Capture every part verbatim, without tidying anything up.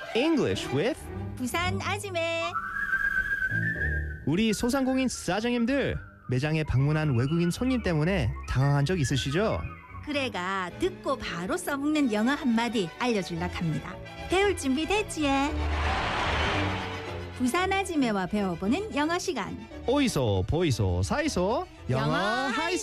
English with 부산 아지매. 우리 소상공인 사장님들 매장에 방문한 외국인 손님 때문에 당황한 적 있으시죠? 그래가 듣고 바로 써먹는 영어 한마디 알려줄라 합니다. 배울 준비 됐지? 부산 아지매와 배워보는 영어 시간. 오이소 보이소 사이소 영어, 영어 하이소.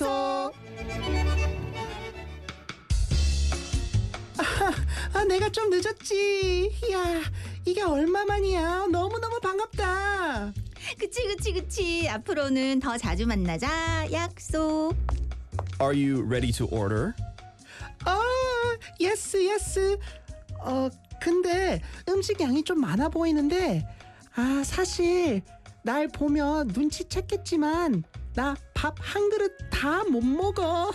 아, 내가 좀 늦었지. 이야, 이게 얼마만이야. 너무너무 반갑다. 그치 그치 그치. 앞으로는 더 자주 만나자. 약속. Are you ready to order? 아, 예스 예스. 어, 근데 음식 양이 좀 많아 보이는데, 아, 사실 날 보면 눈치챘겠지만 나 밥 한 그릇 다 못 먹어.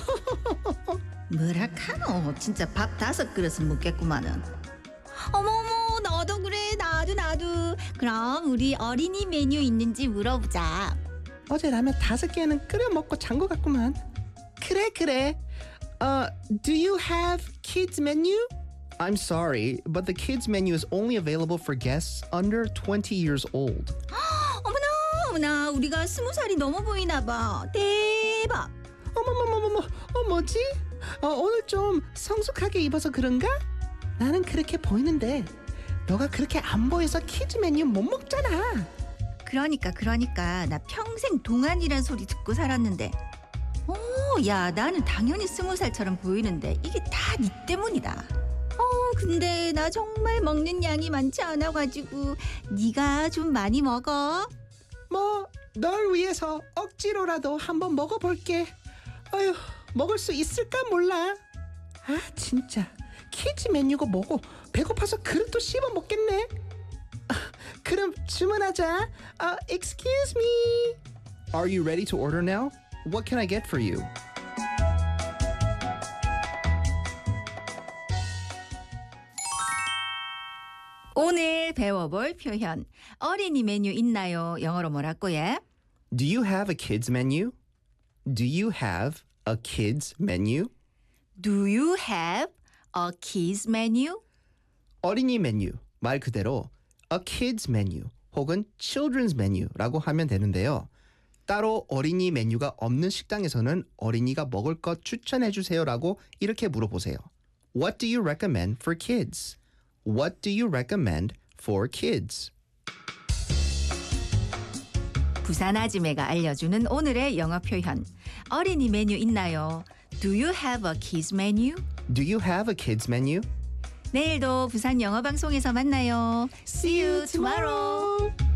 뭐라카노. 진짜 밥 다섯 그릇은 먹겠구만은. 어머머, 너도 그래. 나도 나도. 그럼 우리 어린이 메뉴 있는지 물어보자. 어제 라면 다섯 개는 끓여 먹고 잔 것 같구만. 그래 그래. 어, do you have kids menu? I'm sorry, but the kids menu is only available for guests under twenty years old. 어머나 어머나, 우리가 스무 살이 넘어 보이나 봐. 대박. 어머머머머머, 어 뭐지? 어, 오늘 좀 성숙하게 입어서 그런가? 나는 그렇게 보이는데 너가 그렇게 안 보여서 키즈 메뉴 못 먹잖아. 그러니까 그러니까 나 평생 동안이란 소리 듣고 살았는데, 어, 야, 나는 당연히 스무 살처럼 보이는데 이게 다 네 때문이다. 어, 근데 나 정말 먹는 양이 많지 않아가지고 네가 좀 많이 먹어. 뭐 널 위해서 억지로라도 한번 먹어볼게. 아휴, 먹을 수 있을까 몰라. 아, 진짜 키즈 메뉴가 뭐고 배고파서 그릇도 씹어 먹겠네. 아, 그럼 주문하자. 아, excuse me. Are you ready to order now? What can I get for you? 오늘 배워볼 표현. 어린이 메뉴 있나요? 영어로 뭐라고 해? Do you have a kids menu? Do you have a kids menu? Do you have a kids menu? 어린이 메뉴, 말 그대로 a kids menu 혹은 children's menu라고 하면 되는데요. 따로 어린이 메뉴가 없는 식당에서는 어린이가 먹을 것 추천해 주세요라고 이렇게 물어보세요. What do you recommend for kids? What do you recommend for kids? 부산 아지매가 알려주는 오늘의 영어 표현. 어린이 메뉴 있나요? Do you have a kids menu? Do you have a kids menu? 내일도 부산 영어 방송에서 만나요. See you tomorrow.